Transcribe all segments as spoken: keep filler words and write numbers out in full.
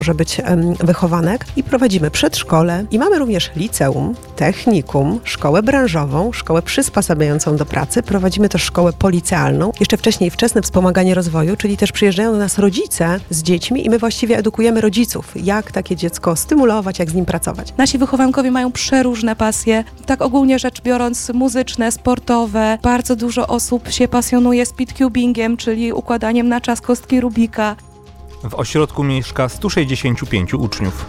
może być um, wychowanek i prowadzimy przedszkole i mamy również liceum, technikum, szkołę branżową, szkołę przysposabiającą do pracy, prowadzimy też szkołę policealną, jeszcze wcześniej wczesne wspomaganie rozwoju, czyli też przyjeżdżają do nas rodzice z dziećmi i my właściwie edukujemy rodziców, jak takie dziecko stymulować, jak z nim pracować. Nasi wychowankowie mają przeróżne pasje, tak ogólnie rzecz biorąc muzyczne, sportowe. Bardzo dużo osób się pasjonuje speedcubingiem, czyli układaniem na czas kostki Rubika. W ośrodku mieszka sto sześćdziesiąt pięć uczniów.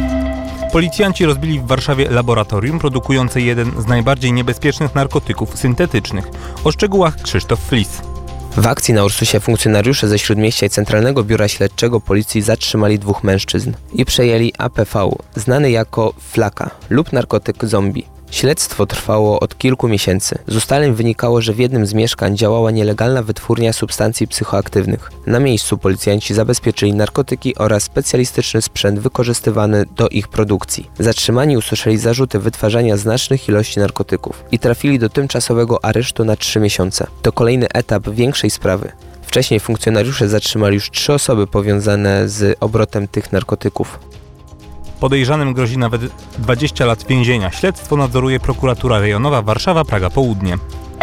Policjanci rozbili w Warszawie laboratorium produkujące jeden z najbardziej niebezpiecznych narkotyków syntetycznych. O szczegółach Krzysztof Flis. W akcji na Ursusie funkcjonariusze ze Śródmieścia i Centralnego Biura Śledczego Policji zatrzymali dwóch mężczyzn i przejęli A P V, znany jako flaka lub narkotyk zombie. Śledztwo trwało od kilku miesięcy. Z ustaleń wynikało, że w jednym z mieszkań działała nielegalna wytwórnia substancji psychoaktywnych. Na miejscu policjanci zabezpieczyli narkotyki oraz specjalistyczny sprzęt wykorzystywany do ich produkcji. Zatrzymani usłyszeli zarzuty wytwarzania znacznych ilości narkotyków i trafili do tymczasowego aresztu na trzy miesiące. To kolejny etap większej sprawy. Wcześniej funkcjonariusze zatrzymali już trzy osoby powiązane z obrotem tych narkotyków. Podejrzanym grozi nawet dwadzieścia lat więzienia. Śledztwo nadzoruje prokuratura rejonowa Warszawa-Praga Południe.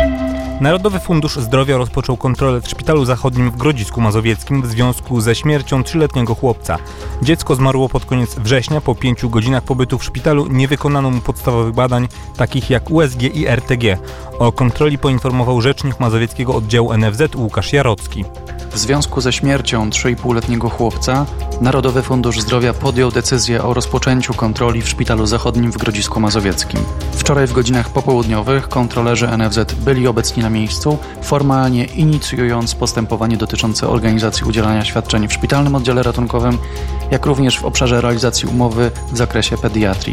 Narodowy Fundusz Zdrowia rozpoczął kontrolę w Szpitalu Zachodnim w Grodzisku Mazowieckim w związku ze śmiercią trzyletniego chłopca. Dziecko zmarło pod koniec września. Po pięciu godzinach pobytu w szpitalu nie wykonano mu podstawowych badań, takich jak U S G i R T G. O kontroli poinformował rzecznik mazowieckiego oddziału N F Z Łukasz Jarocki. W związku ze śmiercią trzyletniego chłopca Narodowy Fundusz Zdrowia podjął decyzję o rozpoczęciu kontroli w Szpitalu Zachodnim w Grodzisku Mazowieckim. Wczoraj w godzinach popołudniowych kontrolerzy N F Z byli obecni na miejscu, formalnie inicjując postępowanie dotyczące organizacji udzielania świadczeń w szpitalnym oddziale ratunkowym, jak również w obszarze realizacji umowy w zakresie pediatrii.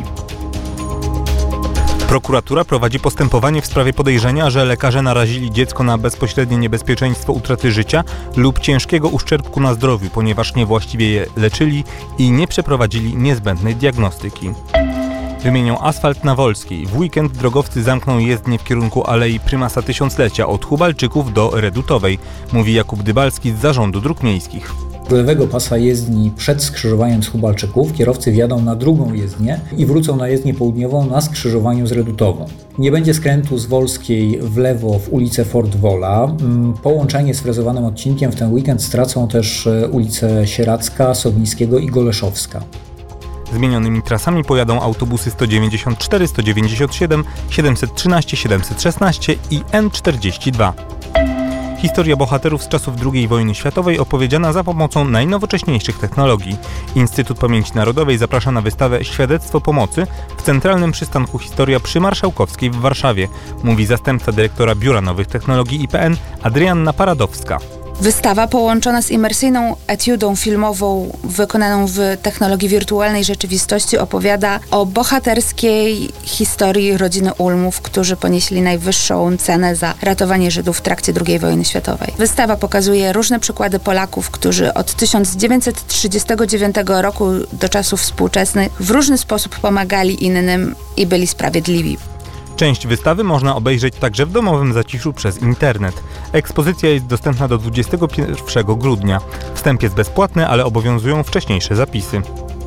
Prokuratura prowadzi postępowanie w sprawie podejrzenia, że lekarze narazili dziecko na bezpośrednie niebezpieczeństwo utraty życia lub ciężkiego uszczerbku na zdrowiu, ponieważ niewłaściwie je leczyli i nie przeprowadzili niezbędnej diagnostyki. Wymienią asfalt na Wolskiej. W weekend drogowcy zamkną jezdnię w kierunku Alei Prymasa Tysiąclecia od Hubalczyków do Redutowej, mówi Jakub Dybalski z Zarządu Dróg Miejskich. Z lewego pasa jezdni przed skrzyżowaniem z Hubalczyków kierowcy wjadą na drugą jezdnię i wrócą na jezdnię południową na skrzyżowaniu z Redutową. Nie będzie skrętu z Wolskiej w lewo w ulicę Fort Wola. Połączenie z frezowanym odcinkiem w ten weekend stracą też ulice Sieracka, Sodnickiego i Goleszowska. Zmienionymi trasami pojadą autobusy sto dziewięćdziesiąt cztery, sto dziewięćdziesiąt siedem, siedemset trzynaście, siedemset szesnaście i N czterdzieści dwa. Historia bohaterów z czasów drugiej wojny światowej opowiedziana za pomocą najnowocześniejszych technologii. Instytut Pamięci Narodowej zaprasza na wystawę Świadectwo Pomocy w Centralnym Przystanku Historia przy Marszałkowskiej w Warszawie, mówi zastępca dyrektora Biura Nowych Technologii I P N Adrianna Paradowska. Wystawa połączona z imersyjną etiudą filmową wykonaną w technologii wirtualnej rzeczywistości opowiada o bohaterskiej historii rodziny Ulmów, którzy ponieśli najwyższą cenę za ratowanie Żydów w trakcie drugiej wojny światowej. Wystawa pokazuje różne przykłady Polaków, którzy od tysiąc dziewięćset trzydziestego dziewiątego roku do czasów współczesnych w różny sposób pomagali innym i byli sprawiedliwi. Część wystawy można obejrzeć także w domowym zaciszu przez internet. Ekspozycja jest dostępna do dwudziestego pierwszego grudnia. Wstęp jest bezpłatny, ale obowiązują wcześniejsze zapisy.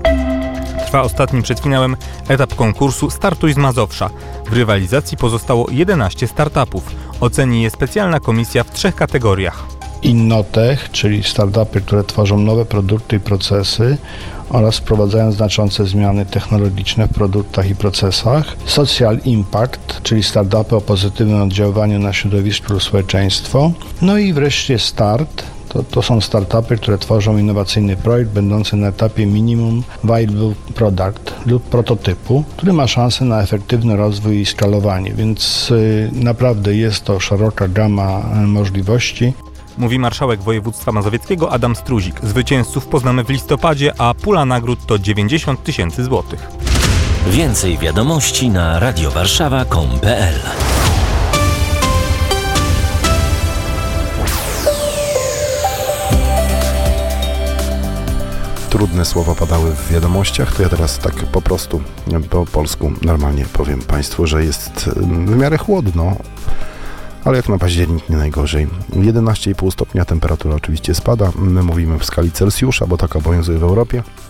Trwa ostatni przed finałem etap konkursu Startuj z Mazowsza. W rywalizacji pozostało jedenaście startupów. Oceni je specjalna komisja w trzech kategoriach. Innotech, czyli startupy, które tworzą nowe produkty i procesy oraz wprowadzają znaczące zmiany technologiczne w produktach i procesach. Social Impact, czyli startupy o pozytywnym oddziaływaniu na środowisko lub społeczeństwo. No i wreszcie Start. To, to są startupy, które tworzą innowacyjny projekt będący na etapie minimum viable product lub prototypu, który ma szansę na efektywny rozwój i skalowanie, więc y, naprawdę jest to szeroka gama możliwości. Mówi marszałek województwa mazowieckiego Adam Struzik. Zwycięzców poznamy w listopadzie, a pula nagród to dziewięćdziesiąt tysięcy złotych. Więcej wiadomości na radiowarszawa kropka com kropka p l. Trudne słowa padały w wiadomościach, to ja teraz tak po prostu po polsku normalnie powiem Państwu, że jest w miarę chłodno, ale jak na październik nie najgorzej. jedenaście i pół stopnia temperatura oczywiście spada, my mówimy w skali Celsjusza, bo tak obowiązuje w Europie.